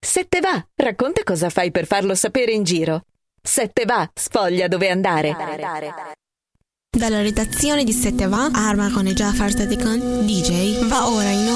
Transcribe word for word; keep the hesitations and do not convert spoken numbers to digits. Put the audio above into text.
Se te va, racconta cosa fai per farlo sapere in giro. Se te va, sfoglia dove andare. Dalla redazione di Se te va, Arma con e Jafar Sadikan, D J, va ora in